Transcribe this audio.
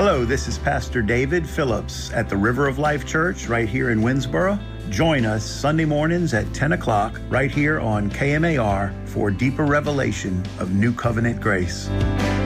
Hello, this is Pastor David Phillips at the River of Life Church right here in Winsboro. Join us Sunday mornings at 10 o'clock right here on KMAR for deeper revelation of New Covenant grace.